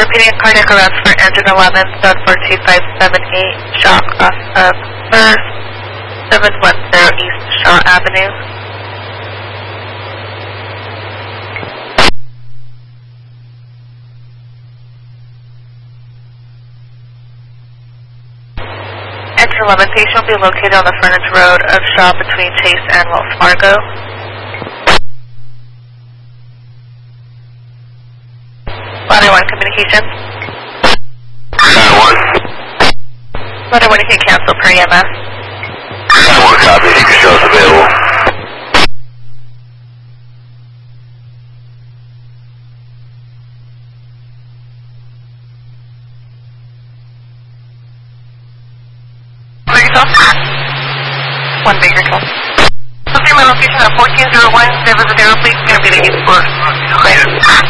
Repeating cardiac arrest for engine 11, stud 42578, Shaw Cross of First, 710 East Shaw Avenue. Engine 11 patient will be located on the frontage road of Shaw between Chase and Wells Fargo. Ladder 1 communication. Ladder 1. Ladder 1, you can cancel per EMS. Ladder 1 copy, you can show us available. One Baker 12. So see my location at 1401, 000, please. Going to be the East Coast.